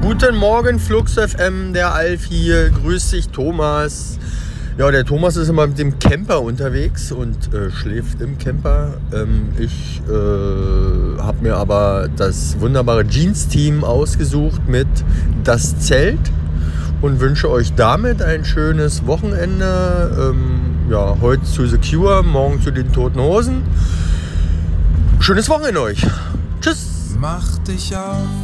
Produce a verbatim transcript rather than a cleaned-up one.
Guten Morgen, Flux F M, der Alf hier. Grüß dich, Thomas. Ja, der Thomas ist immer mit dem Camper unterwegs und äh, schläft im Camper. Ähm, ich äh, habe mir aber das wunderbare Jeans-Team ausgesucht mit Das Zelt und wünsche euch damit ein schönes Wochenende. Ähm, ja, heute zu The Cure, morgen zu den Toten Hosen. Schönes Wochenende euch. Tschüss. Mach dich auf